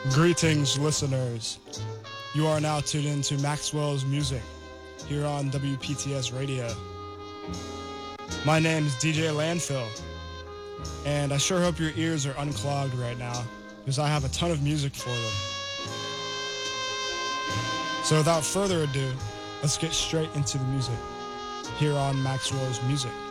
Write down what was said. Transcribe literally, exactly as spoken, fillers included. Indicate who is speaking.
Speaker 1: Greetings, listeners. You are now tuned into Maxwell's Music here on W P T S Radio. My name is D J Landfill, and I sure hope your ears are unclogged right now because I have a ton of music for them. So without further ado, let's get straight into the music here on Maxwell's Music.